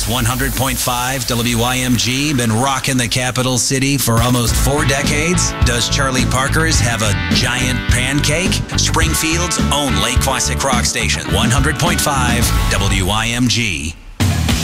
Has 100.5 WYMG been rocking the capital city for almost 4 decades? Does Charlie Parker's have a giant pancake? Springfield's own Lake Quasic Rock Station, 100.5 WYMG.